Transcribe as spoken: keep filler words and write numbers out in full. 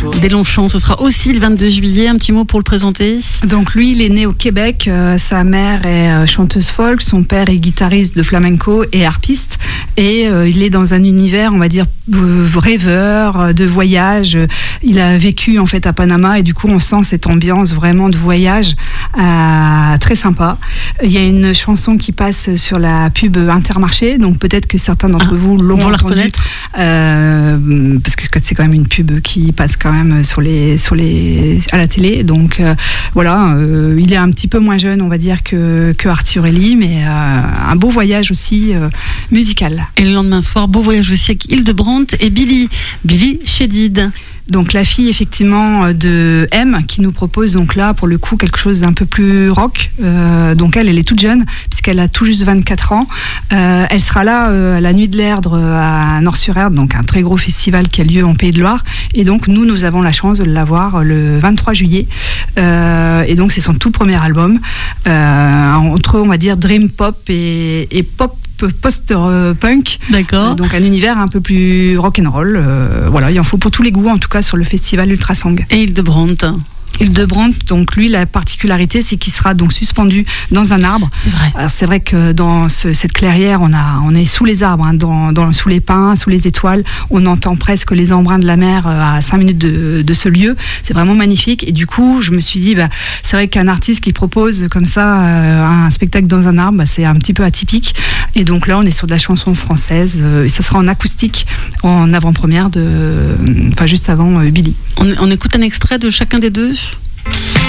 Deslongchamps. Ce sera aussi le vingt-deux juillet. Un petit mot pour le présenter. Donc lui, il est né au Québec. Euh, sa mère est euh, chanteuse folk. Son père est guitariste de flamenco et harpiste. Et euh, il est dans un univers, on va dire, euh, rêveur, euh, de voyage. Il a vécu en fait à Panama et du coup, on sent cette ambiance vraiment de voyage euh, très sympa. Il y a une chanson qui passe sur la pub Intermarché. Donc peut-être que certains d'entre ah, vous l'ont entendu. Euh, parce que c'est quand même une pub qui passe quand même sur les, sur les, à la télé. Donc euh, voilà, euh, il est un petit peu moins jeune, on va dire, que, que Arthur-Élie, mais euh, un beau voyage aussi euh, musical. Et le lendemain soir, beau voyage aussi avec Hildebrandt et Billy, Billy Chédid. Donc la fille effectivement de M qui nous propose donc là pour le coup quelque chose d'un peu plus rock. Euh, donc elle, elle est toute jeune puisqu'elle a tout juste vingt-quatre ans. Euh, elle sera là euh, à la Nuit de l'Erdre à Nord-sur-Erdre, donc un très gros festival qui a lieu en Pays de Loire. Et donc nous, nous avons la chance de l'avoir le vingt-trois juillet. Euh, et donc c'est son tout premier album euh, entre on va dire dream pop et, et pop post-punk. D'accord. Euh, donc un univers un peu plus rock'n'roll. Euh, voilà, il en faut pour tous les goûts, en tout cas sur le festival Ultrasong. Et Hildebrandt. Hildebrandt, donc lui, la particularité, c'est qu'il sera donc suspendu dans un arbre. C'est vrai. Alors c'est vrai que dans ce, cette clairière, on a, on est sous les arbres, hein, dans, dans, sous les pins, sous les étoiles. On entend presque les embruns de la mer à cinq minutes de, de ce lieu. C'est vraiment magnifique. Et du coup, je me suis dit, bah, c'est vrai qu'un artiste qui propose comme ça euh, un spectacle dans un arbre, bah, c'est un petit peu atypique. Et donc là, on est sur de la chanson française. Euh, et ça sera en acoustique, en avant-première de, enfin juste avant euh, Billy. On, on écoute un extrait de chacun des deux.